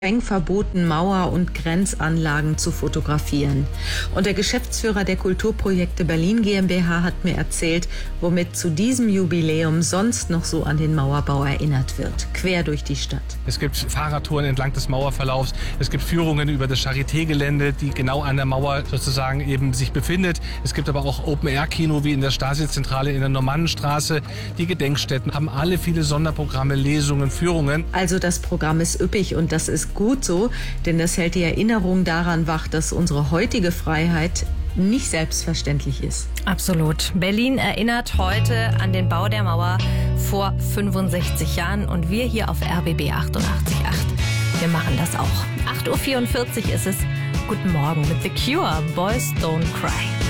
streng verboten, Mauer- und Grenzanlagen zu fotografieren. Und der Geschäftsführer der Kulturprojekte Berlin GmbH hat mir erzählt, womit zu diesem Jubiläum sonst noch so an den Mauerbau erinnert wird, quer durch die Stadt. Es gibt Fahrradtouren entlang des Mauerverlaufs, es gibt Führungen über das Charité-Gelände, die genau an der Mauer sozusagen eben sich befindet. Es gibt aber auch Open-Air-Kino wie in der Stasi-Zentrale in der Normannenstraße. Die Gedenkstätten haben alle viele Sonderprogramme, Lesungen, Führungen. Also das Programm ist üppig und das ist gut so, denn das hält die Erinnerung daran wach, dass unsere heutige Freiheit nicht selbstverständlich ist. Absolut. Berlin erinnert heute an den Bau der Mauer vor 65 Jahren und wir hier auf RBB 88.8. Wir machen das auch. 8.44 Uhr ist es. Guten Morgen mit The Cure, Boys Don't Cry.